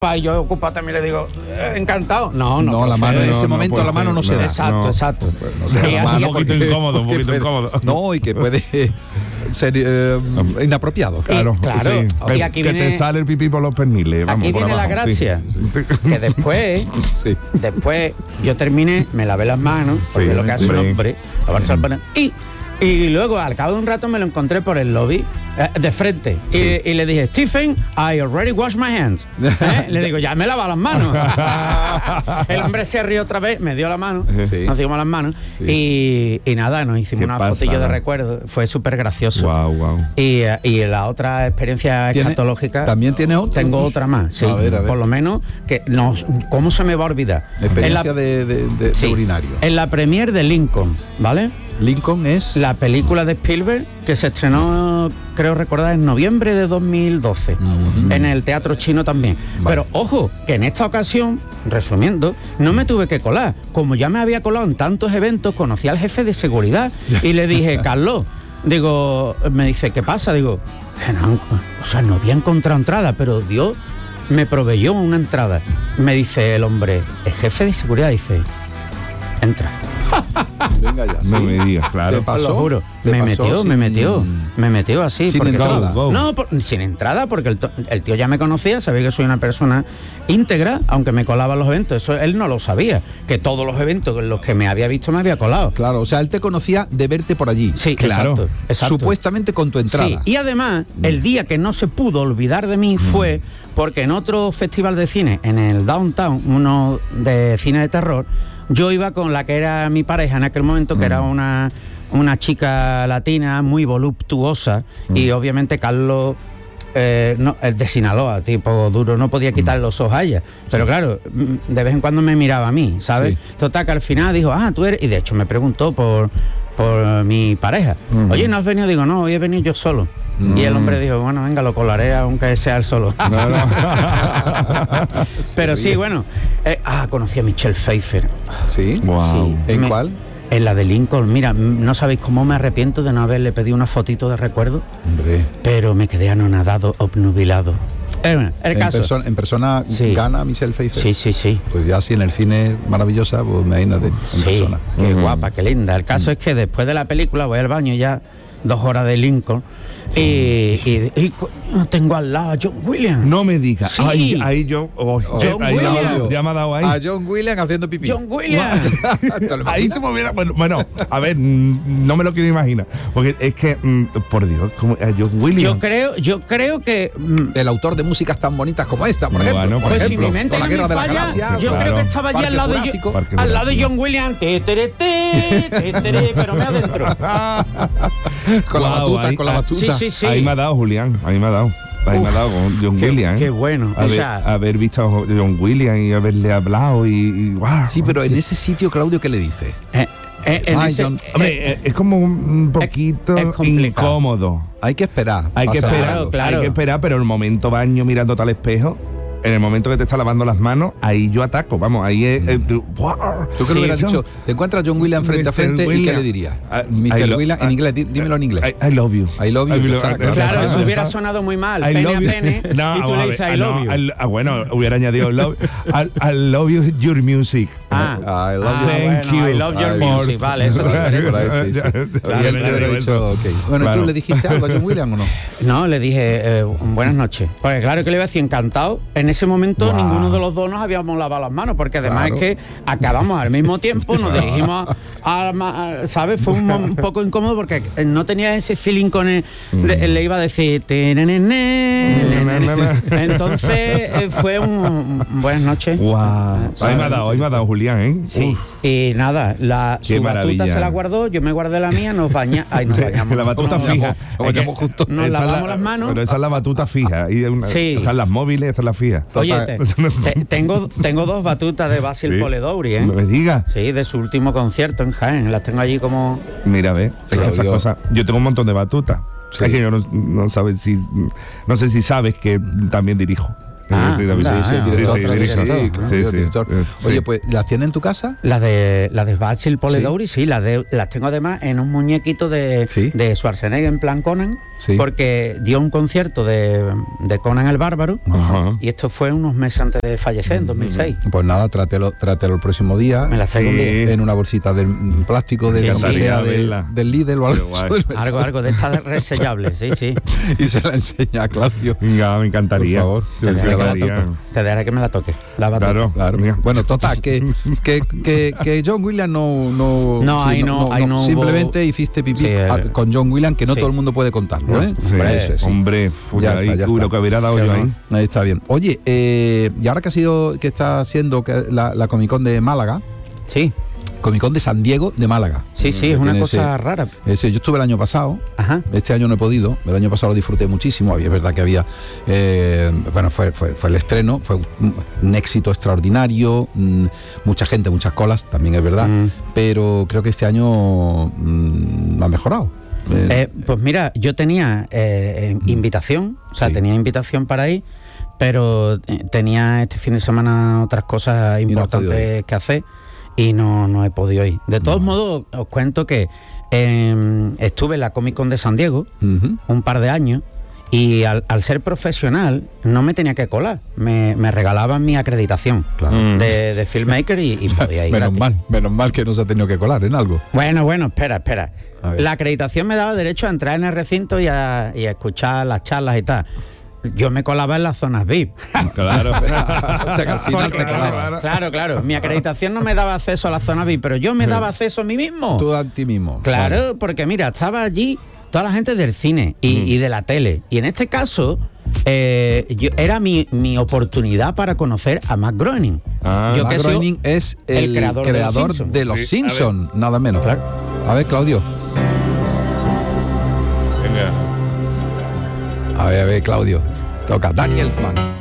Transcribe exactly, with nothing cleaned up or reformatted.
Y yo ocupado también le digo, eh, encantado. No, no, no la mano en ese no, momento no la mano ser, no se no, da. Exacto, no, exacto. No se da Y- la y- mano un poquito porque- incómodo, un porque poquito puede- incómodo. No, y que puede ser eh, inapropiado. Claro, claro, sí. y Que- aquí que viene- te sale el pipí por los perniles. Vamos, Aquí por viene la abajo, sí. gracia, que después, Sí. después yo terminé, me lavé las manos, porque Sí, lo que hace sí. un hombre, lavarse las manos, y y luego al cabo de un rato me lo encontré por el lobby eh, de frente y, y le dije, Stephen, I already washed my hands. ¿Eh? Le digo, ya me he lavado las manos. El hombre se rió otra vez, me dio la mano, Sí. nos dimos las manos Sí. y, y nada, nos hicimos Qué una pasada. fotillo de recuerdo, fue súper gracioso. Guau, guau. Y, eh, y la otra experiencia ¿Tiene- escatológica. ¿También tiene otra? Tengo otra más, sí. A ver, a ver. Por lo menos, que no, ¿cómo se me va a olvidar? Experiencia En la- de, de, de- sí, de urinario. En la premier de Lincoln, ¿vale? Lincoln es... La película de Spielberg que se estrenó, creo recordar, en noviembre de dos mil doce. Ujú. En el Teatro Chino también. Vale. Pero ojo, que en esta ocasión, resumiendo, no me tuve que colar. Como ya me había colado en tantos eventos, conocí al jefe de seguridad y le dije, Carlos, digo, me dice, ¿qué pasa? Digo, que no, o sea, no había encontrado entrada, pero Dios me proveyó una entrada. Me dice el hombre, el jefe de seguridad dice, entra. Venga ya, No sí. me digas, claro. ¿Te pasó? Lo juro. ¿Te Me pasó metió, me sin- metió. Me metió así. Sin porque entrada. todo- No, por- sin entrada, porque el, to- el tío ya me conocía, sabía que soy una persona íntegra, aunque me colaba en los eventos. Eso él no lo sabía. Que todos los eventos en los que me había visto me había colado. Claro, o sea, él te conocía de verte por allí. Sí, Claro. exacto, exacto. Supuestamente con tu entrada. Sí, y además, el día que no se pudo olvidar de mí fue porque en otro festival de cine, en el Downtown, uno de cine de terror, yo iba con la que era mi pareja en aquel momento, que era una, una chica latina muy voluptuosa, y obviamente Carlos... Eh, no, el de Sinaloa, tipo duro, no podía quitar los ojos a ella. Pero claro, mm, de vez en cuando me miraba a mí, ¿sabes? Sí. Total, que al final dijo, ah, tú eres... Y de hecho me preguntó por, por mi pareja. Ujú. Oye, ¿no has venido? Digo, no, hoy he venido yo solo. Y el hombre dijo, bueno, venga, lo colaré aunque sea él solo. No, no. Pero sí, bueno. eh, ah, conocí a Michelle Pfeiffer. ¿Sí? Guau. Sí. ¿En Me- cuál? En la de Lincoln. Mira, m- no sabéis cómo me arrepiento de no haberle pedido una fotito de recuerdo, Hombre. pero me quedé anonadado, obnubilado. Eh, bueno, el En, caso. persona, en persona Sí. gana Michelle Pfeiffer. Sí, sí, sí. Pues ya si en el cine maravillosa, pues imagínate, en Sí, persona. qué Ujú. guapa, qué linda. El caso es que después de la película voy al baño ya, dos horas de Lincoln, y, y- y coño, tengo al lado a John Williams. No me digas. Sí. Ahí, ahí yo. oh, Oh, yo- ahí ya, me ha Williams. dado- ya me ha dado ahí. A John Williams haciendo pipí. John Williams. ¿Te lo Ahí imaginas? tú me hubieras. Bueno, bueno, a ver, mm, no me lo quiero imaginar. Porque es que, mm, por Dios, como a John Williams. Yo creo, yo creo que mm, El autor de músicas tan bonitas como esta, por ejemplo. Bueno, por por pues si ejemplo, mi mente con la no Guerra me de la falla, Galaxia. yo claro. creo que estaba allí Parque al lado, de, Jurásico. Jo- Parque al lado de Jurásico. John Williams, te, tere, te, te, tere, pero me adentro. Con la Guau, batuta, ahí- con la ah, batuta. Sí, sí, sí. Ahí me ha dado Julián, ahí me ha dado. Ahí me ha dado con John Qué- Williams. qué bueno, o Haber, sea- haber visto a John Williams y haberle hablado y. y wow. Sí, pero en ese sitio, Claudio, ¿qué le dice? Eh, eh, en Ay, ese- John- eh, Hombre, eh, es como un poquito es complicado. incómodo. Hay que esperar. Hay que pasa esperar, algo. claro. hay que esperar, pero el momento baño mirándote al espejo, en el momento que te está lavando las manos, ahí yo ataco, vamos, ahí es... eh, tú- ¡Wow! Tú que Sí, le hubieras eso- dicho, te encuentras John Williams frente a mister frente y ¿qué Williams. le dirías? Ah, I mister lo- Williams, en ah, inglés, dí- dímelo en inglés. I, I love you. I love you, exacto. Claro, eso ah, hubiera ah, sonado muy mal, I pene love a you. pene, No, y tú a le ver, dices ah, I love no, you. I- ah, bueno, hubiera añadido love, I, I love you, your music. Ah, I love ah, you. Thank bueno, I you. love your Ay, music, vale, eso es diferente. Por ahí, sí, sí. Claro, Y él claro, te hubiera claro, dicho, eso. ok. Bueno, ¿y Claro. ¿tú le dijiste algo a John Williams o no? No, le dije eh, buenas noches. Porque claro que le iba a decir encantado. En ese momento Wow. ninguno de los dos nos habíamos lavado las manos, porque además Claro. es que acabamos al mismo tiempo, nos dirigimos a, a- a- ¿sabes? Fue un, mo- un poco incómodo porque no tenía ese feeling con él. Le, le iba a decir... "Tenenené". Entonces eh, fue un, un buenas noches. Wow. ¿Sabes? Ahí me ha dado, ahí me ha dado Julián, ¿eh? Sí, Uf. y nada, la, Qué su batuta maravilla. se la guardó, yo me guardé la mía, nos bañamos, ay, nos bañamos. La batuta nos fija. bañamos. Nos bañamos juntos. Nos Esa es lavamos las manos. Pero esa es la batuta fija. Y una- Sí. Están las móviles, esta es la fija. Oye, Total. te- te- tengo, tengo dos batutas de Basil Sí. Poledouris, ¿eh? No me digas. Sí, de su último concierto en Jaén. Las tengo allí como... Mira, ve, es que esas Claudio. cosas. Yo tengo un montón de batutas. Sí. Es que yo no, no sabes si no sé si sabes que también dirijo. Ah, Sí, también- anda, Sí, sí, Ah, director, sí, sí, dirijo. sí, Sí, claro, sí, sí. director. Eh, Oye, sí. pues, ¿las tiene en tu casa? Las de, las de Basil Poledouris, sí, las, de, las tengo además en un muñequito de, Sí. de Schwarzenegger en plan Conan. Sí. porque dio un concierto de, de Conan el Bárbaro, Ajá. y esto fue unos meses antes de fallecer, en dos mil seis. Pues nada, trátelo, trátelo el próximo día. Me la traigo un Sí. día. En una bolsita de plástico de Sí, la sí. que sea Estaría de- verla. del Lidl o algo. Qué guay. Algo, algo de estas resellables, sí, sí. Y se la enseña a Claudio. Venga, me encantaría. Por favor. Te Me dejaré que la encantaría. toque. Te dejaré que me la toque. La batuta. Claro, Claro. mira. Bueno, total, que, que, que, que John Williams no... No, No, ahí no- ahí no hubo- simplemente hiciste pipí Sí, eh, a- con John Williams, que no sí. todo el mundo puede contarlo, No. ¿eh? Sí, Eso es, sí. hombre, fue Ya ahí, está, ya lo está. que hubiera dado yo ahí. Ahí está bien. Oye, eh, y ahora que ha sido, que está haciendo que la, la Comic Con de Málaga, Sí, Comic Con de San Diego de Málaga. sí, sí, Que es una tiene cosa ese- rara. ese- yo estuve el año pasado, Ajá. este año no he podido, el año pasado lo disfruté muchísimo, había, es verdad que había, eh, bueno, fue, fue, fue el estreno, fue un, un éxito extraordinario, mm, mucha gente, muchas colas, también es verdad, Mm. pero creo que este año mm, ha mejorado. Eh, Eh, pues mira, yo tenía eh, eh, invitación, o sea, Sí. tenía invitación para ir, pero eh, tenía este fin de semana otras cosas no has podido importantes que hacer y no, no he podido ir. De todos modos, os cuento que eh, estuve en la Comic Con de San Diego ujú. un par de años y al, al ser profesional no me tenía que colar, me, me regalaban mi acreditación Claro. Mm. de, de filmmaker y, y podía ir. Menos gratis. mal, menos mal que no se ha tenido que colar en algo. Bueno, bueno, espera, espera. A ver. La acreditación me daba derecho a entrar en el recinto y a, y a escuchar las charlas y tal. Yo me colaba en las zonas V I P. Claro. O sea que al final Porque, te colaba. claro, claro. Mi acreditación no me daba acceso a la zona V I P, pero yo me daba acceso a mí mismo. Tú a ti mismo. Claro, Vale. porque mira, estaba allí toda la gente del cine y, y de la tele. Y en este caso, eh, yo, era mi, mi oportunidad para conocer a Matt Groening. Ah. Yo Matt que soy- Groening es el, el creador de Los creador Simpson. de Los Sí, a Simpson, nada menos. Claro. A ver, Claudio. Venga. A ver, a ver, Claudio. Toca Danny Elfman.